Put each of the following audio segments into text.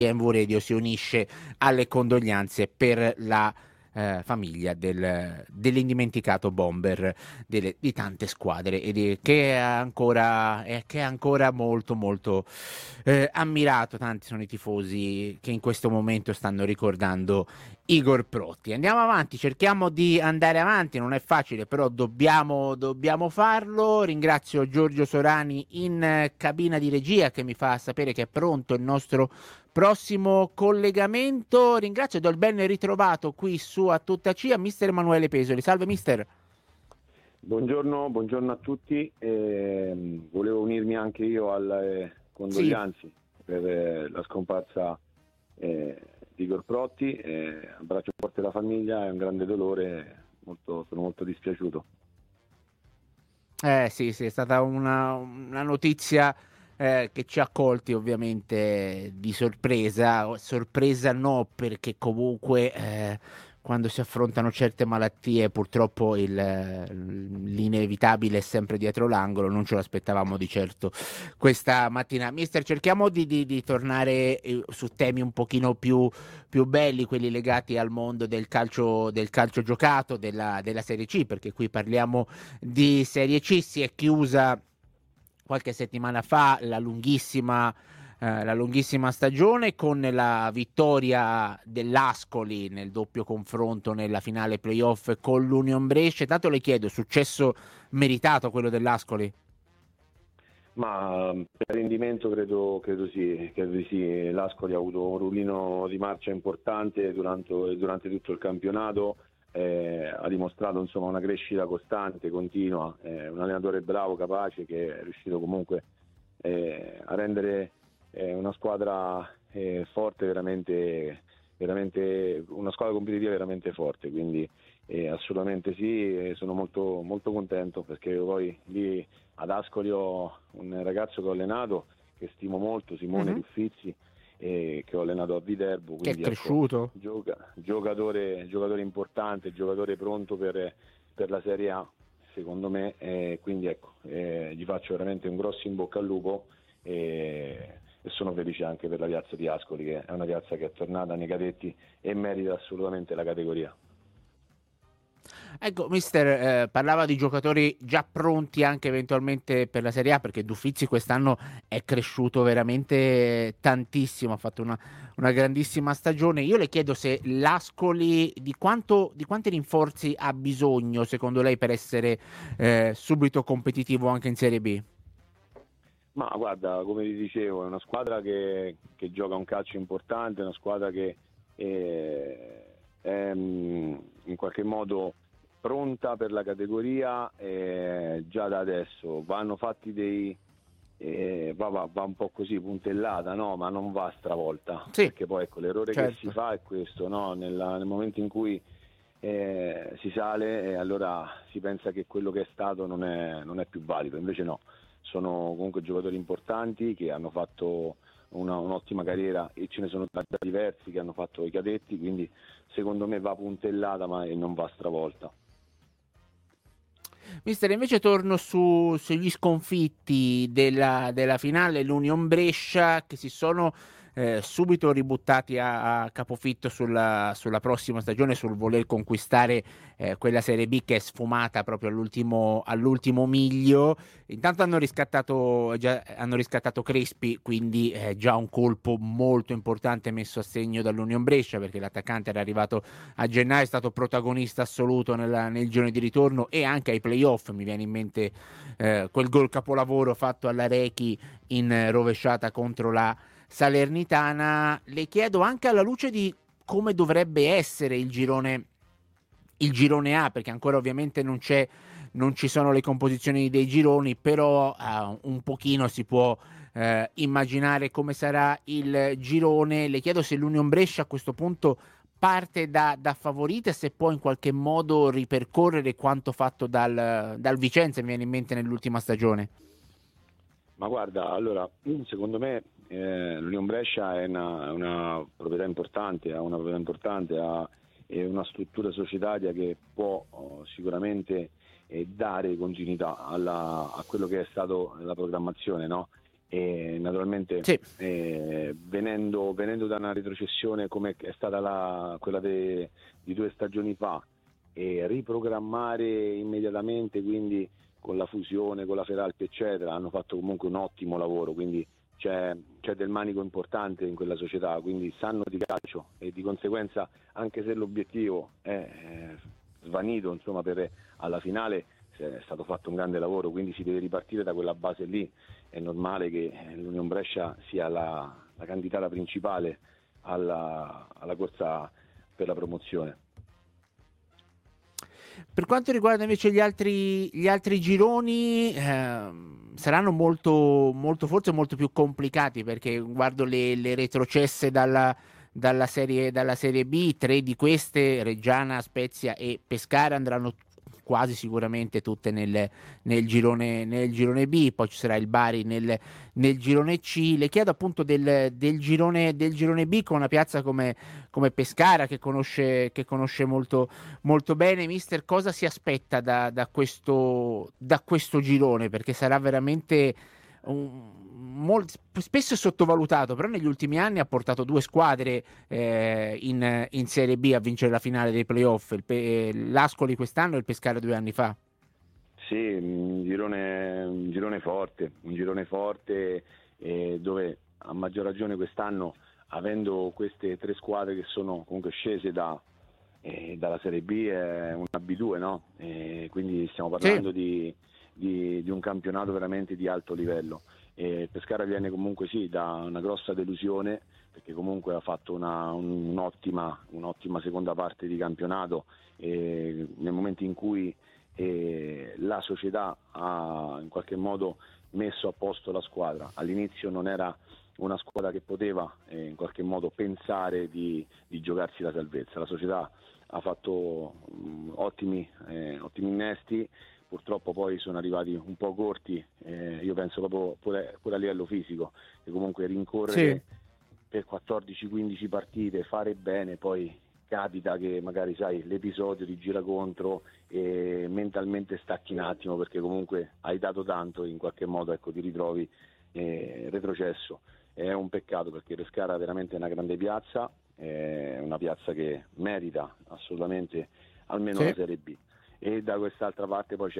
MV Radio si unisce alle condoglianze per la famiglia dell'indimenticato bomber di tante squadre che è ancora molto molto ammirato. Tanti sono i tifosi che in questo momento stanno ricordando Igor Protti. Andiamo avanti, cerchiamo di andare avanti, non è facile, però dobbiamo farlo. Ringrazio Giorgio Sorani in cabina di regia, che mi fa sapere che è pronto il nostro prossimo collegamento. Ringrazio e do il ben ritrovato qui su A Tutta CIA mister Emanuele Pesoli. Salve mister. Buongiorno a tutti. Volevo unirmi anche io alle condoglianze per la scomparsa di Igor Protti. Abbraccio forte la famiglia, è un grande dolore, sono molto dispiaciuto. Sì, è stata una notizia che ci ha colti ovviamente di sorpresa no, perché comunque quando si affrontano certe malattie purtroppo l'inevitabile è sempre dietro l'angolo, non ce l'aspettavamo di certo questa mattina. Mister, cerchiamo di tornare su temi un pochino più belli, quelli legati al mondo del calcio giocato, della Serie C, perché qui parliamo di Serie C. Si è chiusa qualche settimana fa la lunghissima stagione con la vittoria dell'Ascoli nel doppio confronto nella finale playoff con l'Union Brescia. Tanto le chiedo, successo meritato quello dell'Ascoli? Ma per rendimento credo di sì. L'Ascoli ha avuto un rullino di marcia importante durante tutto il campionato. Ha dimostrato insomma una crescita costante, continua, un allenatore bravo, capace, che è riuscito comunque a rendere una squadra forte, veramente una squadra competitiva veramente forte, quindi assolutamente sì. Sono molto, molto contento perché poi lì ad Ascoli ho un ragazzo che ho allenato, che stimo molto, Simone Ruffizzi, che ho allenato a Viterbo, quindi che è cresciuto, giocatore importante, giocatore pronto per la Serie A secondo me, quindi ecco, gli faccio veramente un grosso in bocca al lupo e sono felice anche per la piazza di Ascoli, che è una piazza che è tornata nei cadetti e merita assolutamente la categoria. Ecco, mister, parlava di giocatori già pronti anche eventualmente per la Serie A, perché Dufizzi quest'anno è cresciuto veramente tantissimo, ha fatto una grandissima stagione. Io le chiedo se l'Ascoli di quanti rinforzi ha bisogno secondo lei per essere subito competitivo anche in Serie B? Ma guarda, come ti dicevo, è una squadra che gioca un calcio importante, una squadra che è in qualche modo pronta per la categoria già da adesso. Vanno fatti va un po' così puntellata, no? Ma non va stravolta, Sì, perché poi ecco, l'errore certo, che si fa è questo, no? Nel momento in cui si sale, allora si pensa che quello che è stato non è più valido, invece no. Sono comunque giocatori importanti che hanno fatto un'ottima carriera e ce ne sono diversi che hanno fatto i cadetti, quindi secondo me va puntellata e non va stravolta. Mister, invece torno sugli sconfitti della finale, l'Union Brescia, che si sono subito ributtati a capofitto sulla prossima stagione, sul voler conquistare quella Serie B che è sfumata proprio all'ultimo miglio. Intanto hanno riscattato Crespi, quindi già un colpo molto importante messo a segno dall'Union Brescia, perché l'attaccante era arrivato a gennaio, è stato protagonista assoluto nel girone di ritorno e anche ai playoff. Mi viene in mente quel gol capolavoro fatto alla Rechi in rovesciata contro la Salernitana. Le chiedo, anche alla luce di come dovrebbe essere il girone A, perché ancora ovviamente non ci sono le composizioni dei gironi, però un pochino si può immaginare come sarà il girone. Le chiedo se l'Union Brescia a questo punto parte da favorita e se può in qualche modo ripercorrere quanto fatto dal Vicenza, mi viene in mente, nell'ultima stagione. Ma guarda, allora, secondo me l'Union Brescia è una proprietà importante, ha una struttura societaria che può sicuramente dare continuità a quello che è stato la programmazione, no? e naturalmente Sì. venendo da una retrocessione come è stata quella di 2 stagioni fa, e riprogrammare immediatamente, quindi con la fusione, con la Feralpi eccetera, hanno fatto comunque un ottimo lavoro, quindi c'è del manico importante in quella società, quindi sanno di calcio e di conseguenza, anche se l'obiettivo è svanito, insomma, alla finale è stato fatto un grande lavoro, quindi si deve ripartire da quella base lì. È normale che l'Union Brescia sia la candidata principale alla corsa per la promozione. Per quanto riguarda invece gli altri gironi, saranno forse molto più complicati, perché guardo le retrocesse dalla serie B, 3 di queste, Reggiana, Spezia e Pescara, andranno quasi sicuramente tutte nel girone B, poi ci sarà il Bari nel girone C. Le chiedo appunto del girone B, con una piazza come Pescara, che conosce molto bene. Mister, cosa si aspetta da questo girone? Perché sarà veramente spesso è sottovalutato, però negli ultimi anni ha portato 2 squadre in Serie B a vincere la finale dei playoff, l'Ascoli quest'anno e il Pescara 2 anni fa. Sì, un girone forte, dove a maggior ragione quest'anno, avendo queste 3 squadre che sono comunque scese dalla Serie B, è una B2, no? Quindi stiamo parlando di un campionato veramente di alto livello. Pescara viene comunque da una grossa delusione, perché comunque ha fatto un'ottima seconda parte di campionato, nel momento in cui la società ha in qualche modo messo a posto la squadra. All'inizio non era una squadra che poteva in qualche modo pensare di giocarsi la salvezza. La società ha fatto ottimi innesti, purtroppo poi sono arrivati un po' corti, io penso proprio pure a livello fisico, che comunque rincorrere per 14-15 partite, fare bene, poi capita che magari l'episodio ti gira contro e mentalmente stacchi un attimo, perché comunque hai dato tanto e in qualche modo ti ritrovi retrocesso. È un peccato, perché Pescara veramente è una grande piazza, è una piazza che merita assolutamente almeno la Serie B. E da quest'altra parte poi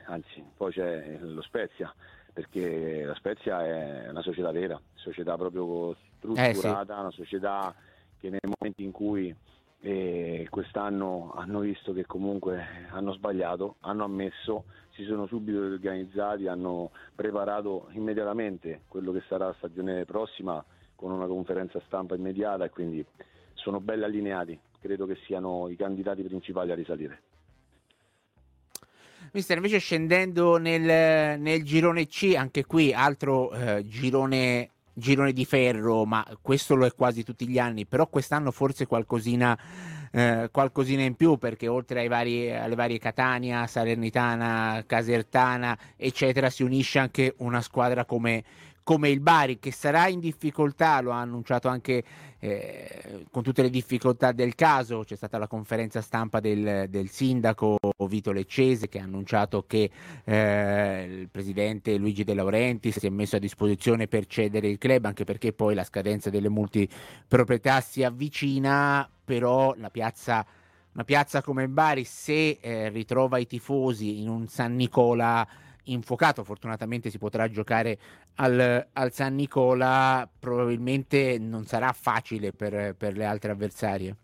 c'è lo Spezia, perché la Spezia è una società vera, società proprio strutturata, una società che nel momento in cui quest'anno hanno visto che comunque hanno sbagliato, hanno ammesso, si sono subito organizzati, hanno preparato immediatamente quello che sarà la stagione prossima con una conferenza stampa immediata, e quindi sono belli allineati, credo che siano i candidati principali a risalire. Mister, invece scendendo nel girone C, anche qui altro girone di ferro, ma questo lo è quasi tutti gli anni, però quest'anno forse qualcosina in più, perché oltre alle varie Catania, Salernitana, Casertana eccetera, si unisce anche una squadra come il Bari, che sarà in difficoltà, lo ha annunciato anche con tutte le difficoltà del caso. C'è stata la conferenza stampa del sindaco Vito Leccese, che ha annunciato che il presidente Luigi De Laurentiis si è messo a disposizione per cedere il club, anche perché poi la scadenza delle multiproprietà si avvicina. Però una piazza come Bari, se ritrova i tifosi in un San Nicola infuocato, fortunatamente si potrà giocare al San Nicola, probabilmente non sarà facile per le altre avversarie.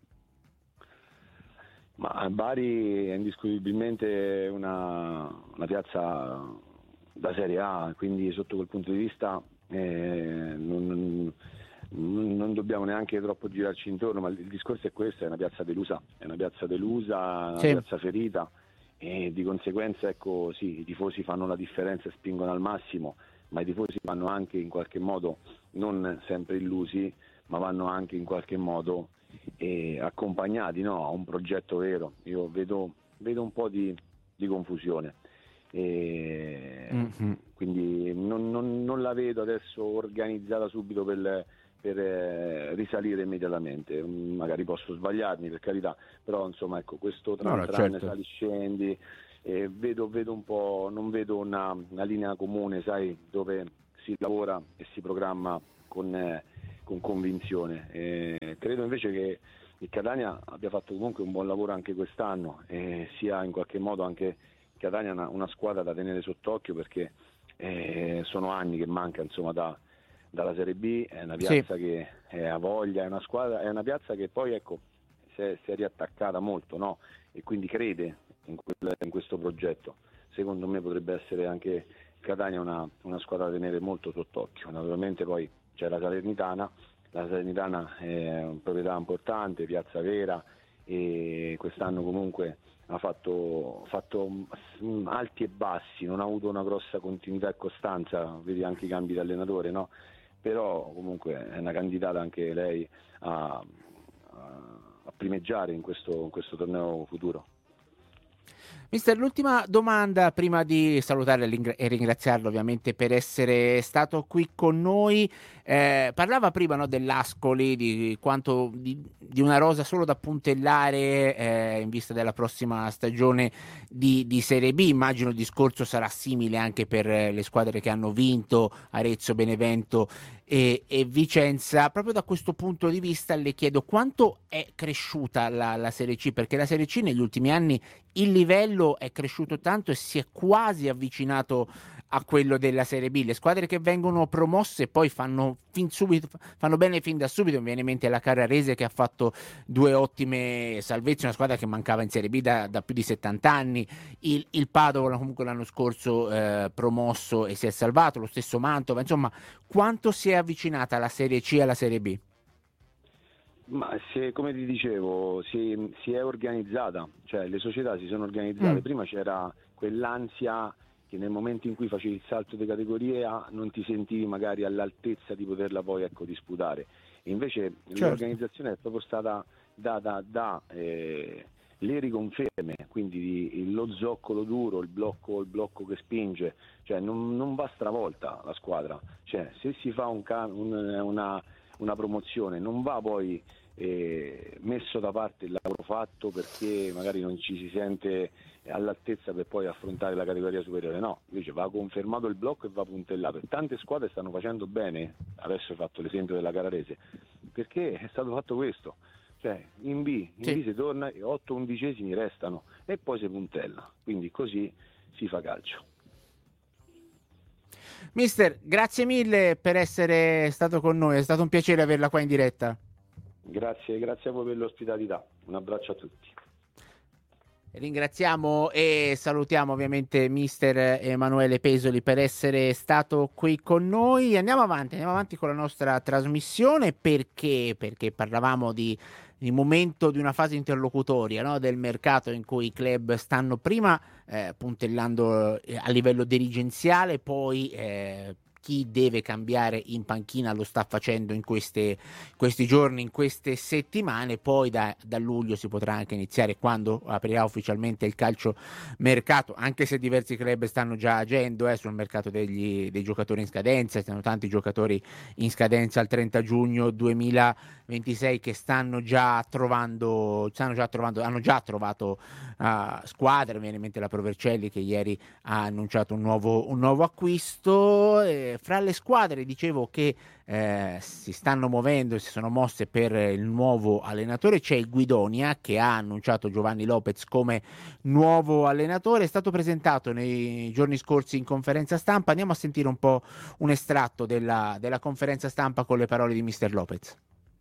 Ma Bari è indiscutibilmente una piazza da Serie A, quindi sotto quel punto di vista non dobbiamo neanche troppo girarci intorno, ma il discorso è questo: è una piazza delusa, una piazza ferita, e di conseguenza i tifosi fanno la differenza e spingono al massimo, ma i tifosi vanno anche in qualche modo non sempre illusi, ma vanno anche in qualche modo accompagnati, no, a un progetto vero. Io vedo un po' di confusione, quindi non la vedo adesso organizzata subito per risalire immediatamente. Magari posso sbagliarmi, per carità, però insomma questo tran sali scendi, vedo un po', non vedo una linea comune, dove si lavora e si programma con convinzione. Credo invece che il Catania abbia fatto comunque un buon lavoro anche quest'anno, e sia in qualche modo anche Catania una squadra da tenere sott'occhio, perché sono anni che manca, insomma, dalla Serie B. È una piazza che ha voglia, è una piazza che poi, ecco, si è riattaccata molto, no? E quindi crede in questo progetto. Secondo me potrebbe essere anche Catania una squadra da tenere molto sott'occhio. Naturalmente poi c'è la Salernitana è una proprietà importante, piazza vera, e quest'anno comunque ha fatto alti e bassi, non ha avuto una grossa continuità e costanza, vedi anche i cambi di allenatore, no? Però comunque è una candidata anche lei a primeggiare in questo torneo futuro. Mister, l'ultima domanda prima di salutare e ringraziarlo ovviamente per essere stato qui con noi. Parlava prima, no, dell'Ascoli, di quanto di una rosa solo da puntellare in vista della prossima stagione di Serie B. Immagino il discorso sarà simile anche per le squadre che hanno vinto, Arezzo, Benevento e Vicenza. Proprio da questo punto di vista le chiedo quanto è cresciuta la Serie C, perché la Serie C negli ultimi anni il livello è cresciuto tanto e si è quasi avvicinato a quello della Serie B. Le squadre che vengono promosse poi fanno bene fin da subito. Mi viene in mente la Carrarese, che ha fatto 2 ottime salvezze, una squadra che mancava in Serie B da più di 70 anni. Il Padova comunque l'anno scorso promosso e si è salvato, lo stesso Mantova. Insomma, quanto si è avvicinata la Serie C alla Serie B? Ma come ti dicevo, si è organizzata, cioè le società si sono organizzate. Prima c'era quell'ansia che nel momento in cui facevi il salto di categoria non ti sentivi magari all'altezza di poterla poi, ecco, disputare. E invece l'organizzazione è proprio stata da le riconferme, quindi lo zoccolo duro, il blocco che spinge, cioè non va stravolta la squadra, cioè se si fa una promozione non va poi messo da parte il lavoro fatto perché magari non ci si sente all'altezza per poi affrontare la categoria superiore, no, invece va confermato il blocco e va puntellato. E tante squadre stanno facendo bene, adesso hai fatto l'esempio della Carrarese, perché è stato fatto questo, cioè in B si torna e 8 undicesimi restano e poi si puntella, quindi così si fa calcio. Mister, grazie mille per essere stato con noi, è stato un piacere averla qua in diretta. Grazie a voi per l'ospitalità, un abbraccio a tutti. Ringraziamo e salutiamo ovviamente mister Emanuele Pesoli per essere stato qui con noi. Andiamo avanti con la nostra trasmissione perché parlavamo di momento di una fase interlocutoria, no, del mercato, in cui i club stanno prima puntellando a livello dirigenziale, poi chi deve cambiare in panchina lo sta facendo in questi giorni, in queste settimane. Poi da luglio si potrà anche iniziare, quando aprirà ufficialmente il calcio mercato, anche se diversi club stanno già agendo sul mercato dei giocatori in scadenza. Ci sono tanti giocatori in scadenza al 30 giugno 2026 che hanno già trovato squadre. Mi viene in mente la Provercelli, che ieri ha annunciato un nuovo acquisto. Fra le squadre, dicevo, che si stanno muovendo e si sono mosse per il nuovo allenatore, c'è il Guidonia, che ha annunciato Giovanni Lopez come nuovo allenatore. È stato presentato nei giorni scorsi in conferenza stampa. Andiamo a sentire un po' un estratto della conferenza stampa con le parole di mister Lopez.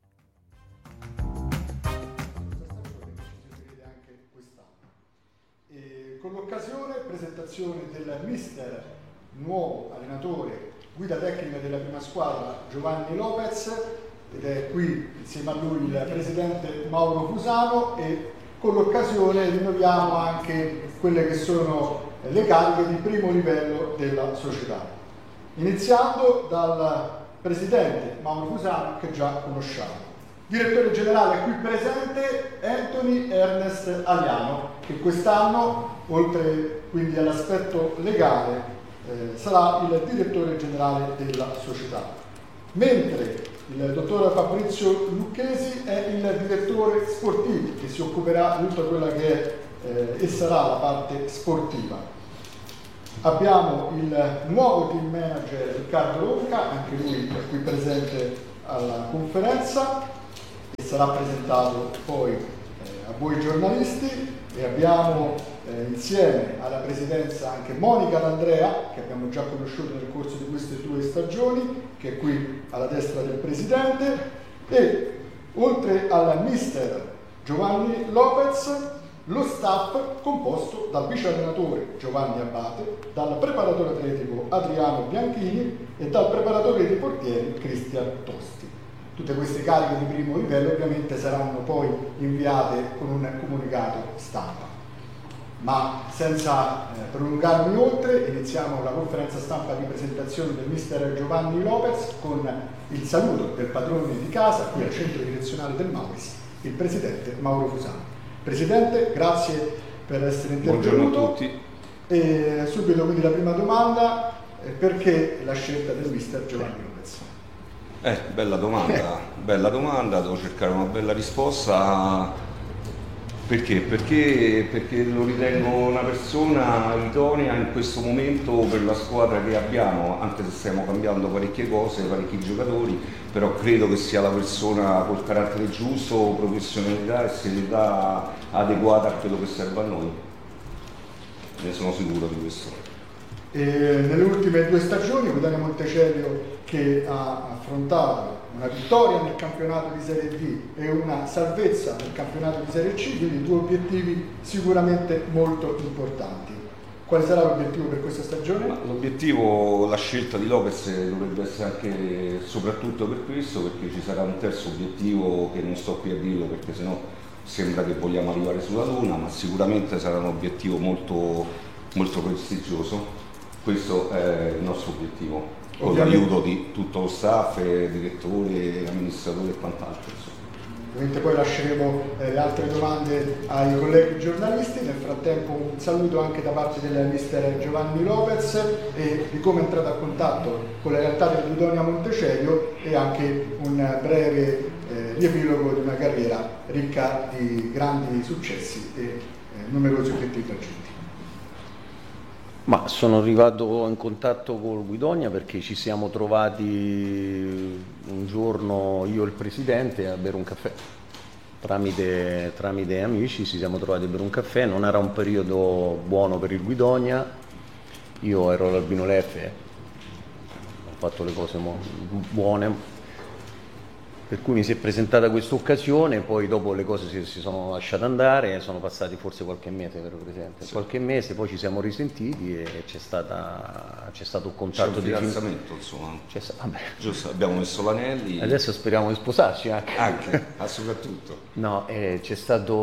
Con l'occasione, presentazione del mister nuovo allenatore, guida tecnica della prima squadra Giovanni Lopez, ed è qui insieme a lui il presidente Mauro Fusano, e con l'occasione rinnoviamo anche quelle che sono le cariche di primo livello della società, iniziando dal presidente Mauro Fusano, che già conosciamo. Direttore generale qui presente Anthony Ernest Aliano, che quest'anno, oltre quindi all'aspetto legale, sarà il direttore generale della società, mentre il dottor Fabrizio Lucchesi è il direttore sportivo, che si occuperà di tutta quella che è e sarà la parte sportiva. Abbiamo il nuovo team manager Riccardo Ronca, anche lui è qui presente alla conferenza e sarà presentato poi a voi giornalisti. E abbiamo insieme alla presidenza anche Monica D'Andrea, che abbiamo già conosciuto nel corso di queste 2 stagioni, che è qui alla destra del presidente, e oltre al mister Giovanni Lopez, lo staff composto dal vice allenatore Giovanni Abate, dal preparatore atletico Adriano Bianchini e dal preparatore dei portieri Cristian Tosti. Tutte queste cariche di primo livello ovviamente saranno poi inviate con un comunicato stampa. Ma senza prolungarmi oltre, iniziamo la conferenza stampa di presentazione del mister Giovanni Lopez con il saluto del padrone di casa qui al centro direzionale del Mauris, il presidente Mauro Fusano. Presidente, grazie per essere intervenuto. Buongiorno a tutti. E subito quindi la prima domanda, perché la scelta del mister Giovanni Lopez? Bella domanda, devo cercare una bella risposta. Perché? Perché lo ritengo una persona idonea in questo momento per la squadra che abbiamo, anche se stiamo cambiando parecchie cose, parecchi giocatori, però credo che sia la persona col carattere giusto, professionalità e serietà adeguata a quello che serve a noi. Ne sono sicuro di questo. E nelle ultime 2 stagioni Guidonia Montecelio, che ha affrontato una vittoria nel campionato di Serie B e una salvezza nel campionato di Serie C, quindi 2 obiettivi sicuramente molto importanti. Quale sarà l'obiettivo per questa stagione? L'obiettivo, la scelta di Lopez dovrebbe essere anche soprattutto per questo, perché ci sarà un terzo obiettivo che non sto qui a dirlo perché sennò sembra che vogliamo arrivare sulla Luna, ma sicuramente sarà un obiettivo molto, molto prestigioso. Questo è il nostro obiettivo, con l'aiuto di tutto lo staff, direttore, amministratore e quant'altro. Ovviamente poi lasceremo le altre domande ai colleghi giornalisti. Nel frattempo un saluto anche da parte del mister Giovanni Lopez e di come è entrato a contatto con la realtà del Guidonia Montecelio e anche un breve riepilogo di una carriera ricca di grandi successi e numerosi obiettivi raggiunti. Ma sono arrivato in contatto col Guidonia perché ci siamo trovati un giorno io e il presidente a bere un caffè. Tramite amici ci siamo trovati a bere un caffè, non era un periodo buono per il Guidonia, io ero all'Albino Leffe, ho fatto le cose buone, per cui mi si è presentata questa occasione, poi dopo le cose si sono lasciate andare, sono passati forse qualche mese, vero Presidente? Sì. Qualche mese, poi ci siamo risentiti e c'è stato un contatto di fidanzamento, insomma. Giusto, abbiamo messo l'anelli. Adesso speriamo di sposarci anche soprattutto. No, c'è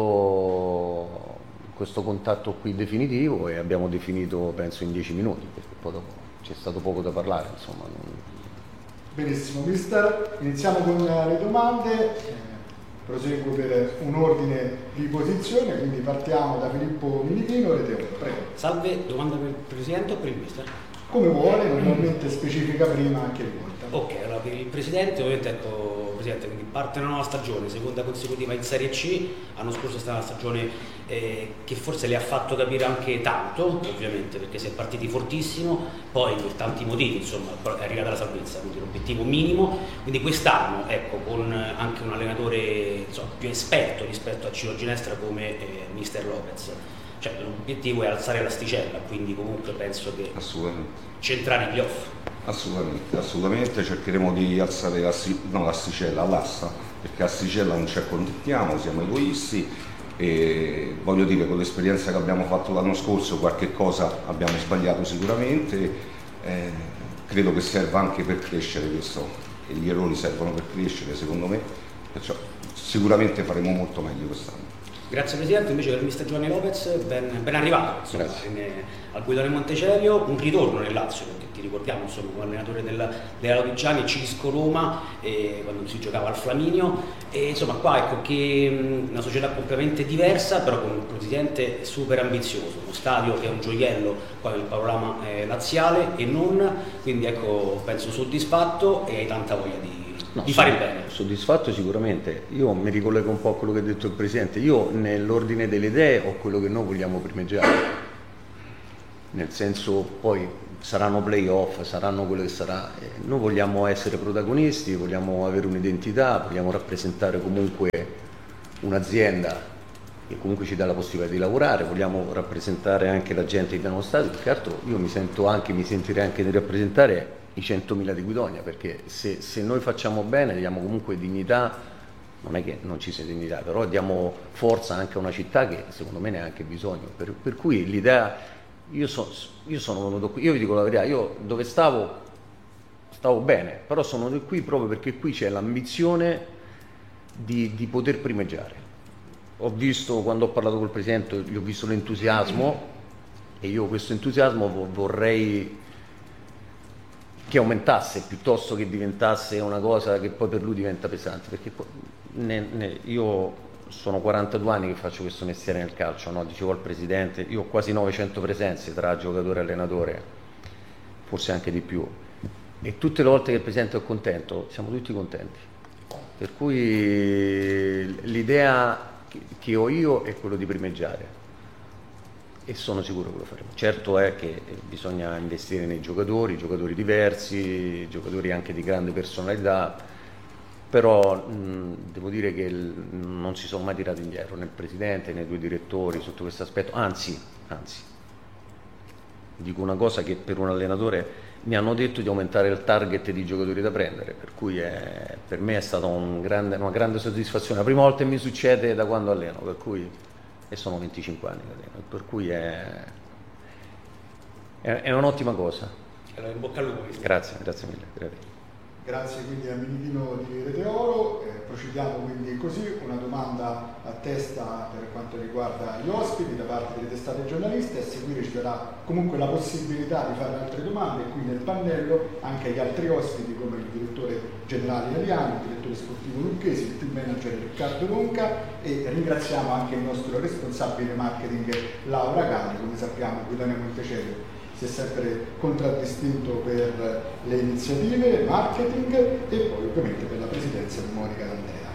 stato questo contatto qui definitivo e abbiamo definito penso in 10 minuti, perché poi dopo c'è stato poco da parlare, insomma. Benissimo, mister, iniziamo con le domande, proseguo per un ordine di posizione, quindi partiamo da Filippo Minichino, Reteone, prego. Salve, domanda per il Presidente o per il mister? Come vuole, normalmente specifica prima anche il volta. Ok, allora per il Presidente, ovviamente ecco, Presidente, quindi parte una nuova stagione, seconda consecutiva in Serie C, l'anno scorso è stata una stagione che forse le ha fatto capire anche tanto, ovviamente, perché si è partiti fortissimo, poi per tanti motivi, insomma, è arrivata la salvezza, quindi l'obiettivo minimo, quindi quest'anno, ecco, con anche un allenatore insomma, più esperto rispetto a Ciro Ginestra come mister Lopez. Cioè, l'obiettivo è alzare l'asticella, quindi comunque penso che centrare i playoff. Assolutamente cercheremo di alzare l'asticella, l'asta, perché l'asticella non ci accontentiamo, siamo egoisti e voglio dire, con l'esperienza che abbiamo fatto l'anno scorso qualche cosa abbiamo sbagliato sicuramente, credo che serva anche per crescere questo, e gli errori servono per crescere secondo me, perciò sicuramente faremo molto meglio quest'anno. Grazie Presidente, invece per il mister Giovanni Lopez, ben arrivato insomma, al Guidonia Montecelio, un ritorno nel Lazio, perché ti ricordiamo insomma come allenatore della Lodigiani, Cisco Roma, quando si giocava al Flaminio, e insomma qua ecco che una società completamente diversa, però con un presidente super ambizioso, uno stadio che è un gioiello qua nel panorama laziale e non, quindi ecco penso soddisfatto e hai tanta voglia di fare il bene. Soddisfatto sicuramente, io mi ricollego un po' a quello che ha detto il Presidente, io nell'ordine delle idee ho quello che noi vogliamo primeggiare, nel senso poi saranno playoff, saranno quello che sarà. Noi vogliamo essere protagonisti, vogliamo avere un'identità, vogliamo rappresentare comunque un'azienda che comunque ci dà la possibilità di lavorare, vogliamo rappresentare anche la gente che viene allo stadio, più che altro io mi sentirei anche di rappresentare i 100.000 di Guidonia, perché se noi facciamo bene, diamo comunque dignità, non è che non ci sia dignità, però diamo forza anche a una città che secondo me ne ha anche bisogno, per cui l'idea, io sono venuto qui, io vi dico la verità, io dove stavo bene, però sono venuto qui proprio perché qui c'è l'ambizione di poter primeggiare. Ho visto, quando ho parlato col Presidente, gli ho visto l'entusiasmo e io questo entusiasmo vorrei che aumentasse piuttosto che diventasse una cosa che poi per lui diventa pesante, perché io sono 42 anni che faccio questo mestiere nel calcio, no? Dicevo al Presidente, io ho quasi 900 presenze tra giocatore e allenatore, forse anche di più, e tutte le volte che il Presidente è contento, siamo tutti contenti, per cui l'idea che ho io è quello di primeggiare e sono sicuro che lo faremo. Certo è che bisogna investire nei giocatori diversi, giocatori anche di grande personalità, però devo dire che non si sono mai tirati indietro né il Presidente né i due direttori sotto questo aspetto, anzi dico una cosa che per un allenatore mi hanno detto di aumentare il target di giocatori da prendere, per cui per me è stata una grande soddisfazione, la prima volta che mi succede da quando alleno, per cui, e sono 25 anni che alleno, per cui è un'ottima cosa. Allora, in bocca al lupo. Grazie mille. Grazie quindi a Minidino di Rete Oro, procediamo quindi così, una domanda a testa per quanto riguarda gli ospiti da parte delle testate giornaliste, a seguire ci darà comunque la possibilità di fare altre domande qui nel pannello anche agli altri ospiti come il direttore generale Italiano, il direttore sportivo Lucchesi, il team manager Riccardo Ronca e ringraziamo anche il nostro responsabile marketing Laura Galli. Come sappiamo Guidonia Montecelo si è sempre contraddistinto per le iniziative, marketing e poi ovviamente per la presidenza di Monica D'Andrea.